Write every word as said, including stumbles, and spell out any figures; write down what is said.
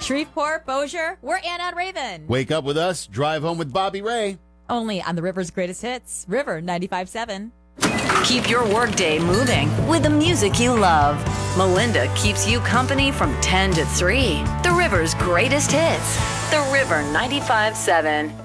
Shreveport, Bossier, we're Anna and Raven. Wake up with us, drive home with Bobby Ray. Only on the River's greatest hits, River ninety-five seven. Keep your workday moving with the music you love. Melinda keeps you company from ten to three. The River's greatest hits. The River ninety-five seven.